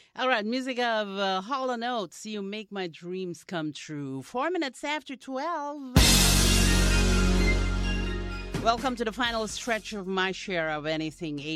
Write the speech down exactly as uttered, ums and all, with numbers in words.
All right, music of uh, Hall and Oates, You Make My Dreams Come True. Four minutes after twelve. Welcome to the final stretch of my share of anything